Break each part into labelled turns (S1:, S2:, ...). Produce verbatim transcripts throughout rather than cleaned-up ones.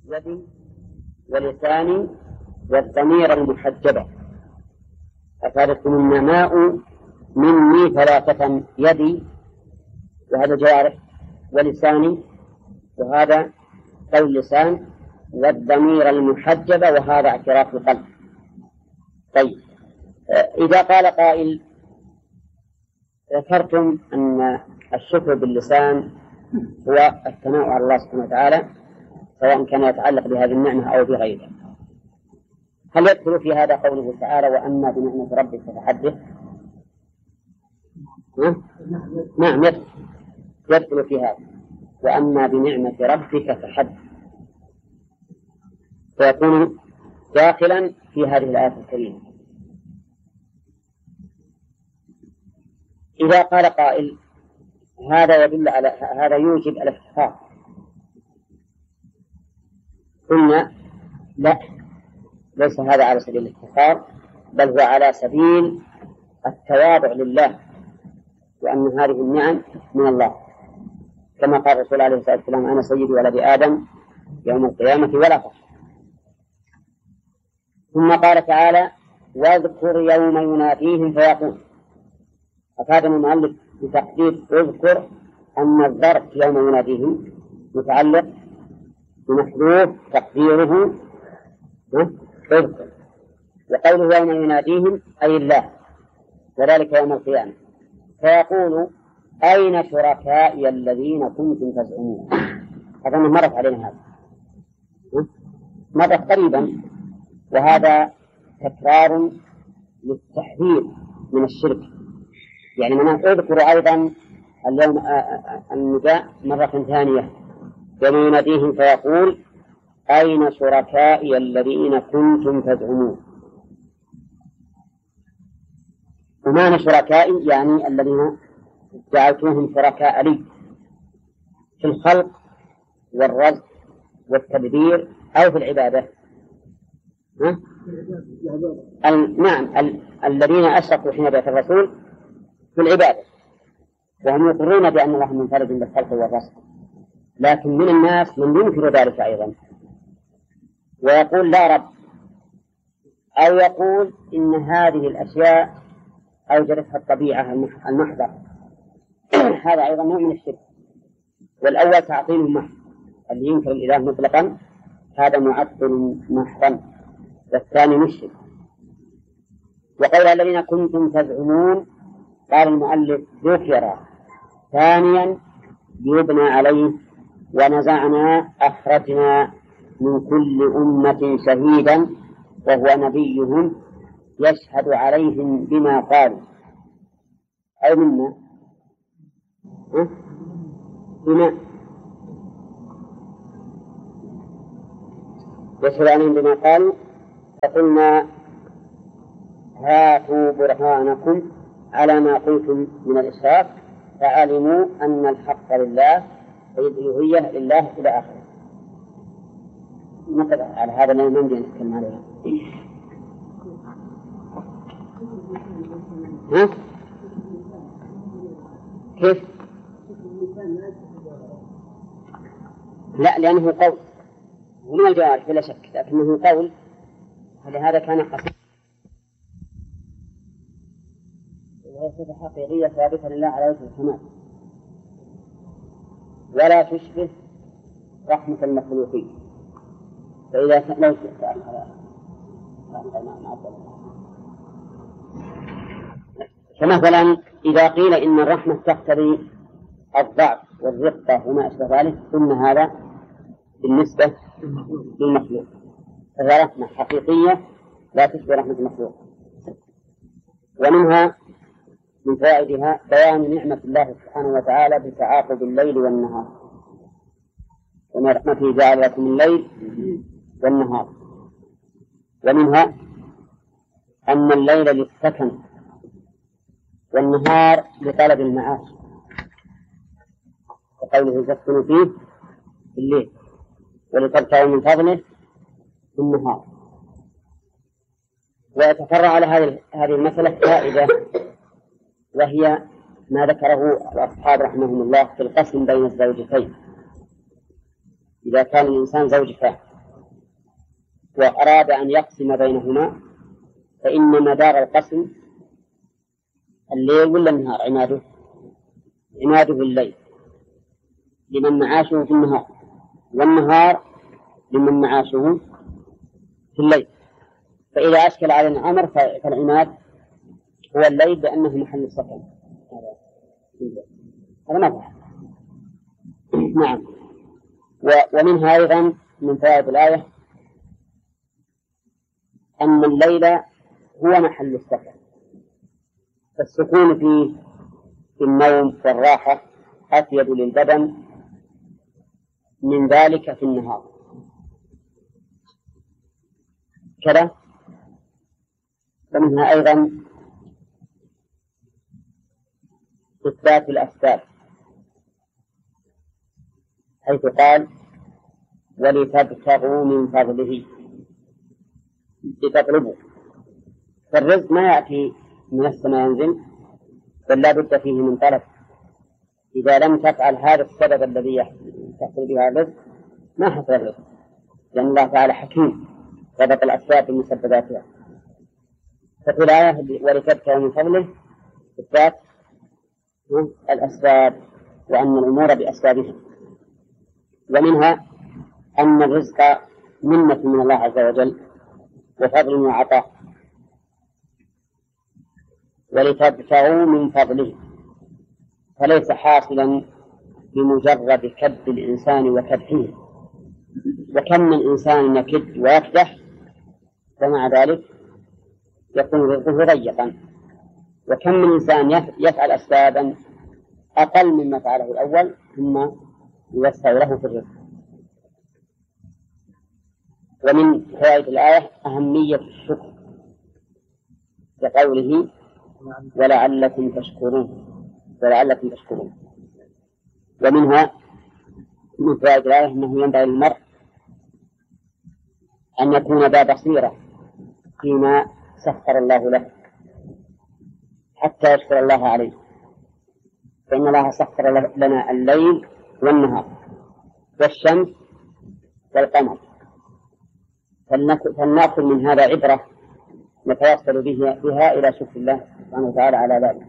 S1: يدي ولساني والضمير المحجبة، أفادتكم النماء مني ثلاثة: يدي، وهذا جوارح، ولساني، وهذا قول لسان، والضمير المحجبة، وهذا اعتراف القلب. طيب، إذا قال قائل: ذكرتم أن الشكر باللسان هو الثناء على الله سبحانه وتعالى سواء كان يتعلق بهذه النعمة أو بغيرها، هل يدخل في هذا قوله تعالى: وأما بنعمة ربك فحدث؟ نعم، يدخل يدخل في هذا: وأما بنعمة ربك فحدث، فيكون داخلا في هذه الآية الكريمة. إذا قال قائل: هذا يدل على هذا يوجب الافتخار، قلنا: لا، ليس هذا على سبيل الافتخار، بل هو على سبيل التواضع لله، وأن هذه النعم من الله، كما قال الرسول عليه الصلاة والسلام: أنا سيد ولد آدم يوم القيامة ولا فخر. ثم قال تعالى: واذكر يوم يناديهم فيقول. أفاد المؤلف بتقدير اذكر أن الظرف يوم يناديهم متعلق بمحذوف تقديره اذكر، وقوله يوم يناديهم أي الله، وذلك يوم القيامة، فيقول: أين شركائي الذين كنتم تزعمون؟ هذا مرت علينا، هذا مرت قريبا، وهذا تكرار للتحذير من الشرك. يعني من أذكر أيضا اليوم النداء مرة ثانية: يوم يناديهم فيقول: أين شركائي الذين كنتم تزعمون؟ ومعنى شركائي يعني الذين جعلتوهم شركاء لي في الخلق والرزق والتدبير أو في العبادة. ها؟ ال... نعم، ال... الذين أشركوا حين بعث الرسول في العبادة، وهم يقرون بأن الله منفرد بالخلق والرزق، لكن من الناس من ينكر ذلك أيضا ويقول: لا رب، أو يقول إن هذه الأشياء أوجدتها الطبيعة المحضة. هذا أيضا نوع من الشرك. والأول تعطيل محض، اللي ينكر الإله مطلقا هذا معطل محضا، والثاني مشرك. وقول الذين كنتم تزعمون، قال المؤلف: ذكر ثانيا يبنى عليه: ونزعنا أخرجنا من كل أمة شهيدا وهو نبيهم يشهد عليهم بما قالوا. أي منا أه؟ بما يشهد عليهم بما قالوا. فقلنا: هاتوا برهانكم على ما قلتم من الإشراك، فعلموا أن الحق لله والألوهية لله إلى آخره. مثلا على هذا لا يمكن أن نتكلم عليه. ها؟ كيف؟ لا، لأنه قول ومن الجوارح بلا شك، لكنه قول، فلهذا كان قصير. وهي صفة حقيقية ثابتة لله على وجه الكمال، ولا تشبه رحمة المخلوقين. فإذا لو تأخر فمثلا إذا قيل إن الرحمة تقتضي الضعف والرقة وما أشبه ذلك، ثم هذا بالنسبة للمخلوق، فهي رحمة حقيقية لا تشبه رحمة المخلوق. ومنها من فوائدها بيان نعمة الله سبحانه وتعالى بتعاقب الليل والنهار، ومن رحمته جعل لكم الليل والنهار. ومنها أن الليل للسكن والنهار لطلب المعاش، وقوله تسكن فيه في الليل ولتبتغوا من فضله في النهار. ويتفرع على هذه المسألة فائدة، وهي ما ذكره الأصحاب رحمهم الله في القسم بين الزوجتين. إذا كان الإنسان زوج وأراد أن يقسم بينهما فإن مدار القسم الليل ولا النهار؟ عماده عماده الليل لمن معاشه في النهار، والنهار لمن معاشه في الليل. فإذا أشكل علينا الأمر فالعماد هو الليل لأنه محل السكن. هذا ما فعل. نعم. ومنها أيضا من فوائد الآية أن الليل هو محل السكن، فالسكون فيه في النوم والراحة أفيد للبدن من ذلك في النهار. كذا. ومنها أيضا إثبات الأسباب، حيث قال ولتبتغوا من فضله، لتطلبوا. فالرزق ما يأتي من السماء ينزل، بل لا بد فيه من طلب. إذا لم تفعل هذا السبب الذي تحصل بها الرزق ما حصل الرزق، لأن الله تعالى حكيم ربط الأسباب بمسبباتها. ففي الآية ولتبتغوا من فضله إثبات الأسباب وأن الأمور بأسبابها. ومنها أن الرزق منة من الله عز وجل وفضل وعطاء. ولتبتغوا من فضله فليس حاصلا بمجرد كد الإنسان وكدحه، وكم من إنسان يكد ويكدح ومع ذلك يكون رزقه ضيقا، وكم من إنسان يفعل أسبابا أقل مما فعله الأول ثم يوسع له في الرزق. ومن فوائد الآية أهمية الشكر لقوله ولعلكم تشكرون ولعلكم تشكرون. ومنها من فوائد الآية أنه ينبغي للمرء أن يكون ذا بصيرة فيما سخر الله له حتى يشكر الله عليه، فإن الله سخر لنا الليل والنهار والشمس والقمر، فلنأخذ من هذا عبرة نتوصل بها إلى شكر الله سبحانه وتعالى على ذلك.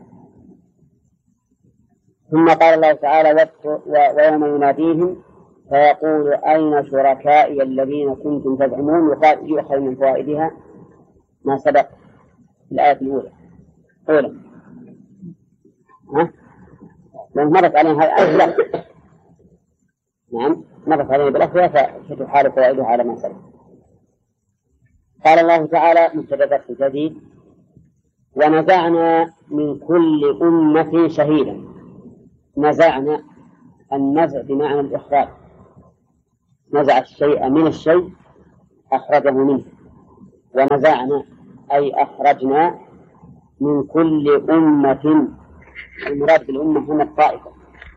S1: ثم قال الله تعالى ويوم يناديهم فيقول أين شركائي الذين كنتم تزعمون، يؤخذ من فوائدها ما سبق في الآية الأولى أولا ها؟ لأن مرت عليها هذه الآية بلغ. نعم مرت عليها بلغ فتحال فوائدها على ما سبق. قال الله تعالى مبتدأ جديد ونزعنا من كل أمة شهيدا. نزعنا، النزع بمعنى الإخراج، نزع الشيء من الشيء أخرجه منه. ونزعنا أي أخرجنا من كل أمة، المراد بالأمة هنا الطائفة،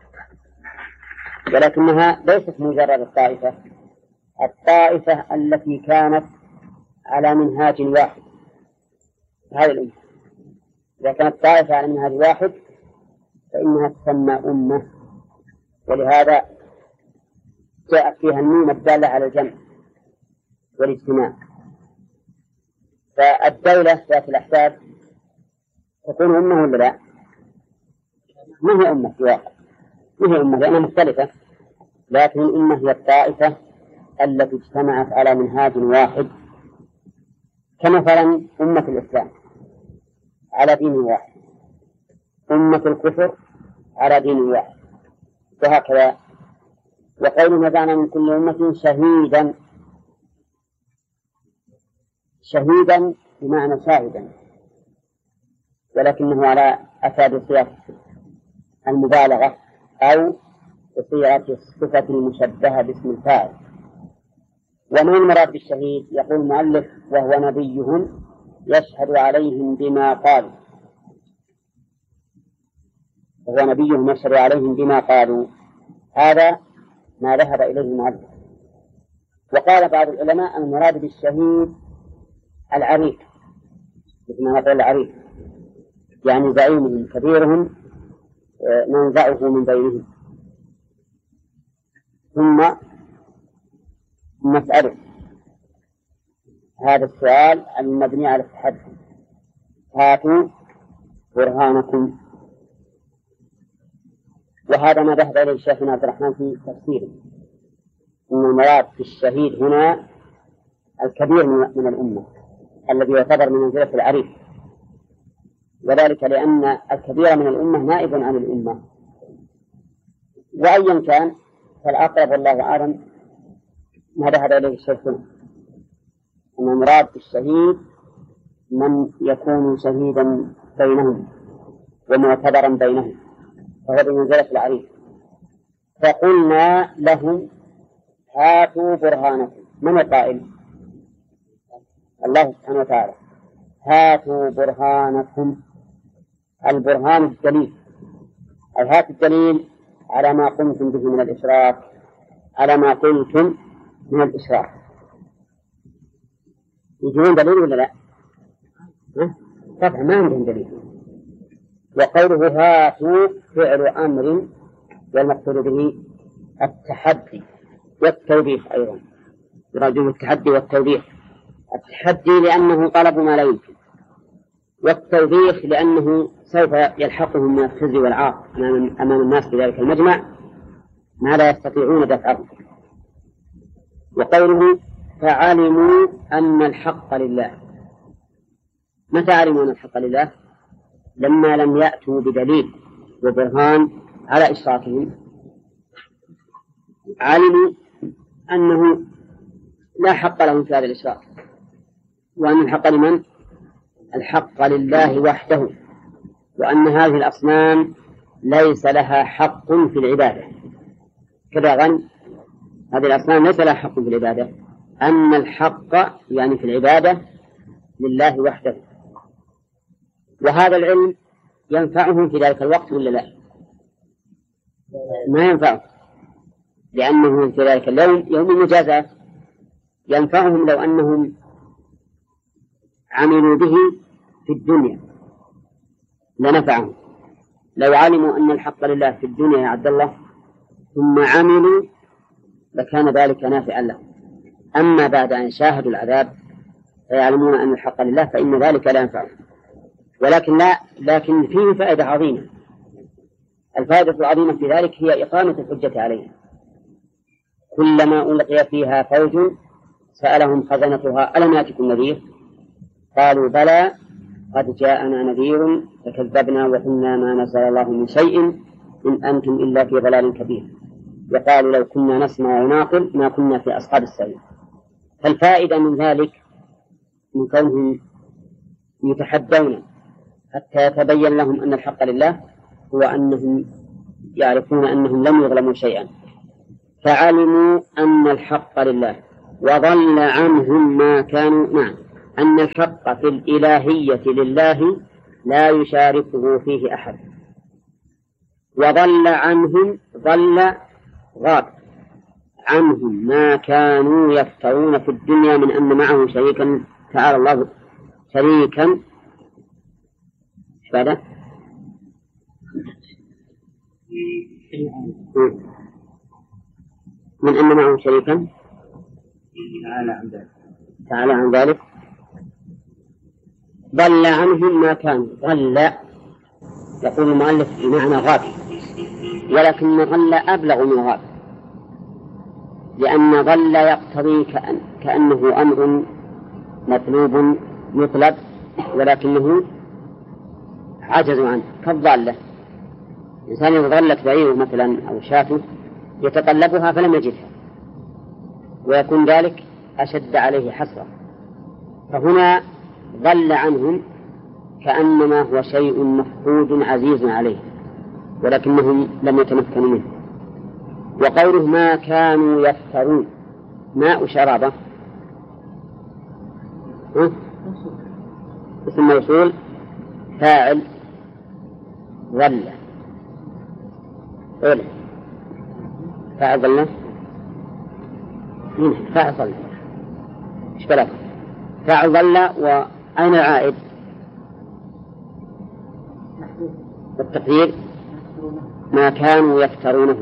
S1: ولكنها ليست مجرد الطائفة، الطائفة التي كانت على منهاج واحد. هذه الأمة إذا كانت طائفة على منهاج واحد فإنها تسمى أمة، ولهذا جاءت فيها النون الدالة على الجمع والاجتماع. فالدولة ذات الأحزاب تكون أمة ولا لا؟ ما هي أمة في واقع، ما هي أمة لأنها مختلفة، لكن الأمة هي الطائفة التي اجتمعت على منهاج واحد، كمثلا أمة الإسلام على دين واحد، أمة الكفر على دين واحد، وهكذا. وقول نزعنا من كل أمة شهيدا، شهيدا بمعنى شاهدا، ولكنه على أساس صيغة المبالغة أو بصيغة الصفة المشبهة باسم الفاعل. وما المراد بالشهيد؟ يقول المؤلف وهو نبيهم يشهد عليهم بما قالوا، وهو نبيهم يشهد عليهم بما قالوا، هذا ما ذهب إليه المؤلف. وقال بعض العلماء المراد بالشهيد العريف، مثل ما نقول العريف يعني زعيمهم كبيرهم ننزعه من بينهم. ثم نسأله هذا السؤال المبني على التحدي. هاتوا برهانكم. وهذا ما ذهب إليه شيخنا عبد الرحمن في تفسيره، أن المراد في الشهيد هنا الكبير من الأمة الذي يعتبر من منزلة العريف، وذلك لأن الكبير من الأمة نائب عن الأمة. وأيا كان فالأقرب والله أعلم ما ذهب إليه الشيخنا، أن المراد في الشهيد من يكون شهيدا بينهم ومعتبرا بينهم، فهو بمنزلة العريف. فقلنا لهم هاتوا برهانكم. من القائل؟ الله سبحانه وتعالى. هاتوا برهانكم، البرهان الدليل، أي هات الدليل على ما قمتم به من الإشراك، على ما قلتم من الإشراك. يجيون دليل ولا لا؟ طبعا ما عندهم دليل. وقوله هاتوا فعل أمر والمقصود به التحدي والتوبيخ أيضا، يراجعون التحدي والتوبيخ. التحدي لأنه طلب ما لا يمكن، والتوبيخ لأنه سوف يلحقهم من الخزي والعار أمام الناس في ذلك المجمع ما لا يستطيعون دفعه. وقوله فعلموا أن الحق لله. متى علموا أن الحق لله؟ لما لم يأتوا بدليل وبرهان على إشراكهم، علموا أنه لا حق لهم في هذا الإشراك، وأن الحق لمن؟ الحق لله وحده، وأن هذه الأصنام ليس لها حق في العبادة. كذا غن هذه الأصنام ليس لها حق في العبادة، أن الحق يعني في العبادة لله وحده. وهذا العلم ينفعهم في ذلك الوقت ولا لا؟ ما ينفعهم، لأنه في ذلك اليوم يوم المجازات. ينفعهم لو أنهم عملوا به في الدنيا لنفعهم، لو علموا أن الحق لله في الدنيا يا عبد الله ثم عملوا لكان ذلك نافعا لهم. أما بعد أن شاهدوا العذاب فيعلمون أن الحق لله فإن ذلك لا ينفعهم. ولكن لا لكن فيه فائدة عظيمة. الفائدة العظيمة في ذلك هي إقامة الحجة عليهم. كلما ألقي فيها فوج سألهم خزنتها ألم يأتكم نذير؟ قالوا بلى قد جاءنا نذير فكذبنا وقلنا ما نزل الله من شيء إن أنتم إلا في ضلال كبير، وقالوا لو كنا نسمع ونعقل ما كنا في أصحاب السعير. فالفائدة من ذلك من كونهم يتحدون حتى يتبين لهم أن الحق لله هو أنهم يعرفون أنهم لم يظلموا شيئا، فعلموا أن الحق لله وضل عنهم ما كانوا. نعم، أن الحق في الإلهية لله لا يشاركه فيه أحد. وضل عنهم، ضل غاب عنهم ما كانوا يفترون في الدنيا من أن معه شريكا، تعالى الله شريكا ايش بعده؟ من أن معه شريكا تعالى عن ذلك، تعالى عن ذلك. ضل عنهم ما كانوا، ضل يقول المؤلف بمعنى غاب، ولكن ضل أبلغ من غاب، لأن ضل يقتضي كأن كأنه أمر مطلوب يطلب ولكنه عجز عنه، كالضالة. إنسان إذا ضلت بعيره مثلا أو شاة يتطلبها فلم يجدها ويكون ذلك أشد عليه حسرة. فهنا ضل عنهم كأنما هو شيء مفقود عزيز عليه ولكنهم لم يتمكنوا منه. وقوله ما كانوا يفترون، ماء شرابة اسم موصول فاعل ظل، أولا فاعل ظل مين؟ فاعل ظل ايش بلاك؟ فاعل ظل. وأين عائد؟ التقدير ما كانوا يفترونه.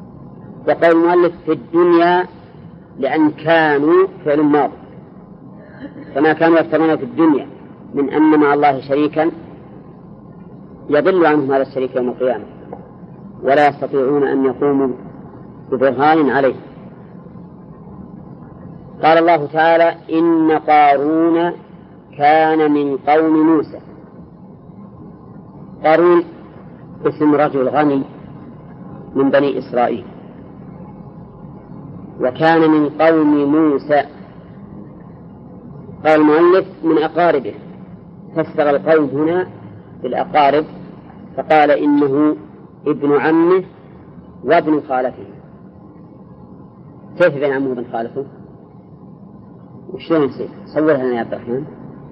S1: وقول المؤلف في الدنيا لأن كانوا فعل ماضي فما كانوا يفترون في الدنيا من أن مع الله شريكا يضل عنهم هذا الشريك يوم القيامة، ولا يستطيعون أن يقوموا ببرهان عليه. قال الله تعالى: إن قارون كان من قوم موسى. قارون اسم رجل غني من بني إسرائيل، وكان من قوم موسى. قال المؤلف: من أقاربه، فسر القوم هنا بالأقارب، فقال إنه ابن عمه وابن خالته. كيف بين عمه وابن خالته؟ وشلون يصير؟ صورها لنا يا عبد الرحمن.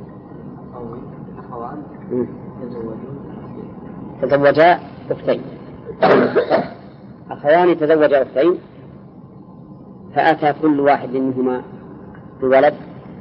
S1: تزوجا أختين، أخوان تزوجا أختين، فأتى كل واحد منهما بولد،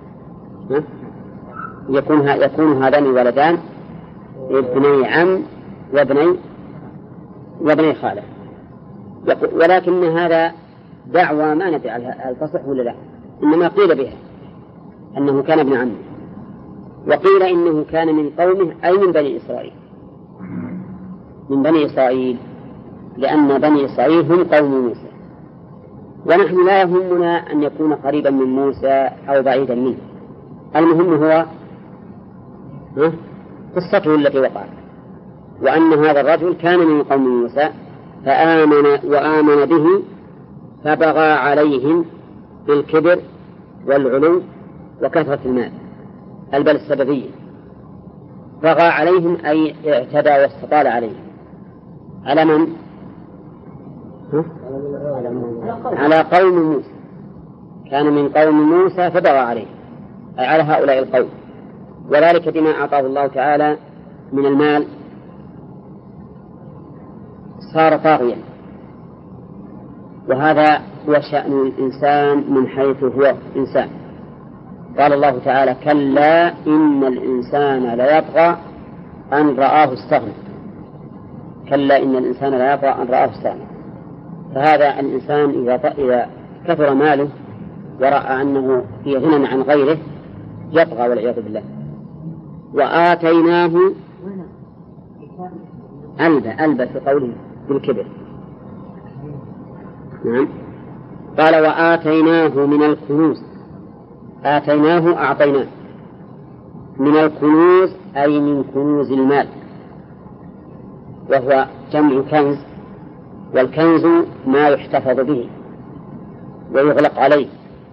S1: يكون يكون هذان الولدان ابني عم وابني وابني خالة. ولكن هذا دعوى ما ندري هل تصح ولا لا، إنما قيل بها أنه كان ابن عمه، وقيل إنه كان من قومه أي من بني إسرائيل، من بني إسرائيل، لأن بني إسرائيل هم قوم موسى، ونحن لا يهمنا أن يكون قريبا من موسى أو بعيدا منه، المهم هو قصته التي وقعت، وأن هذا الرجل كان من قوم موسى فآمن وآمن به فبغى عليهم بالكبر والعلو وكثرة المال، البل السببية. بغى عليهم أي اعتدى واستطال عليهم. على من؟ على قوم موسى، كان من قوم موسى فبغى عليهم، أي على هؤلاء القوم، وذلك بما أعطاه الله تعالى من المال، صار طاغيا. وهذا هو شأن الإنسان من حيث هو إنسان. قال الله تعالى: كلا إن الإنسان ليطغى أن رآه استغنى. كلا إن الإنسان ليطغى أن رآه استغنى. فهذا الإنسان إذا إذا كثر ماله ورأى أنه في غنى عن غيره يطغى والعياذ بالله. وآتيناه ألبى ألبى في قوله بالكبر. نعم. قال: وآتيناه من الكنوز. آتيناه أعطيناه من الكنوز أي من كنوز المال، وهو جمع كنز، والكنز ما يحتفظ به ويغلق عليه،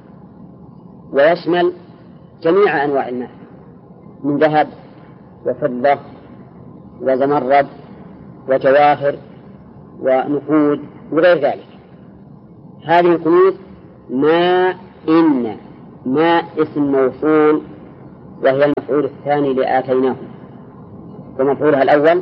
S1: ويشمل جميع أنواع المال من ذهب وفضة وزمرد وجواهر ونقود وغير ذلك. هذه الكنوز ما إن ما اسم موصول، وهي المفعول الثاني لآتيناه، ومفعولها الأول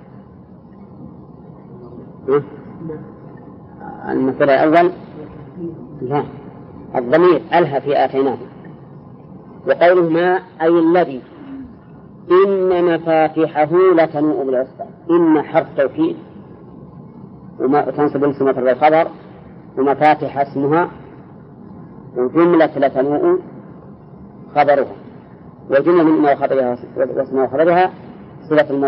S1: المفعول الأول لا الضمير ألها في آتيناه. وقوله ما أي الذي، إن مفاتحه لتنوء بالعصبة. إن حرف توكيد وما تنصب اسم مفعول الخبر، ومفاتح اسمها، وجملة لتنوء خبرها، وجملة من ما خبرها واسمها وخبرها صلة الموصول